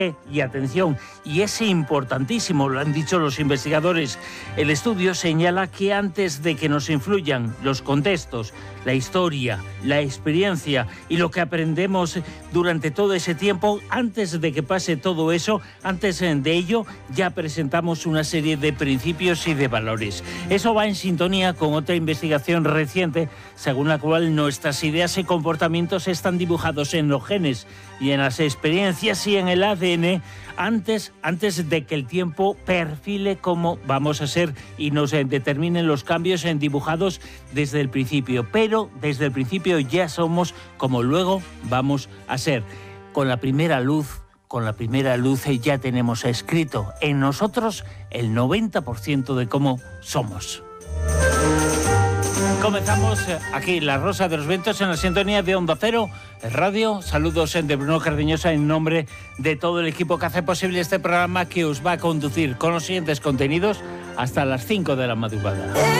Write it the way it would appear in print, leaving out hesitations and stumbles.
Y atención, y es importantísimo, lo han dicho los investigadores, el estudio señala que antes de que nos influyan los contextos, la historia, la experiencia y lo que aprendemos durante todo ese tiempo, antes de que pase todo eso, antes de ello, ya presentamos una serie de principios y de valores. Eso va en sintonía con otra investigación reciente, según la cual nuestras ideas y comportamientos están dibujados en los genes y en las experiencias y en el ADN antes de que el tiempo perfile cómo vamos a ser y nos determinen los cambios dibujados desde el principio. Pero desde el principio ya somos como luego vamos a ser. Con la primera luz ya tenemos escrito en nosotros el 90% de cómo somos. Comenzamos aquí, La Rosa de los Vientos, en la sintonía de Onda Cero Radio. Saludos de Bruno Cardeñosa en nombre de todo el equipo que hace posible este programa, que os va a conducir con los siguientes contenidos hasta las 5 de la madrugada.